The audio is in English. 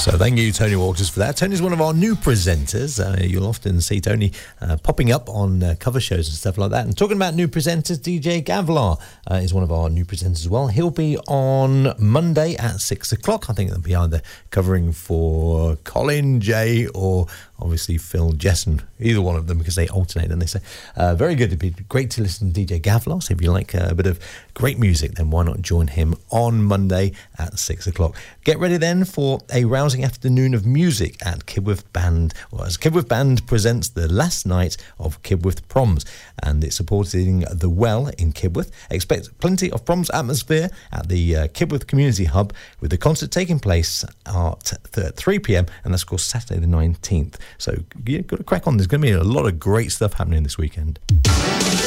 So thank you, Tony Walters, for that. Tony's one of our new presenters. You'll often see Tony popping up on cover shows and stuff like that. And talking about new presenters, DJ Gavlar is one of our new presenters as well. He'll be on Monday at 6 o'clock. I think they'll be either covering for Colin, Jay, or obviously Phil Jesson, either one of them, because they alternate, and they say very good. It'd be great to listen to DJ Gavlar. So if you like a bit of great music, then why not join him on Monday at 6 o'clock. Get ready then for a rousing afternoon of music at Kibworth Band, as Kibworth Band presents the last night of Kibworth Proms, and it's supporting The Well in Kibworth. Expect plenty of Proms atmosphere at the Kibworth Community Hub, with the concert taking place at 3 p.m, and that's, of course, Saturday the 19th. So you've got to crack on. There's going to be a lot of great stuff happening this weekend.